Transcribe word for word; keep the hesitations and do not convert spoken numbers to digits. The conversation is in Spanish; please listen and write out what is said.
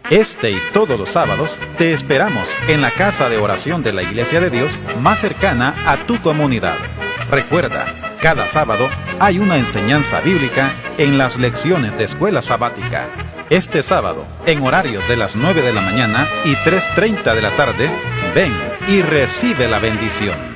Este y todos los sábados te esperamos en la casa de oración de la Iglesia de Dios más cercana a tu comunidad. Recuerda, cada sábado hay una enseñanza bíblica en las lecciones de escuela sabática. Este sábado, en horarios de las nueve de la mañana y tres treinta de la tarde, ven y recibe la bendición.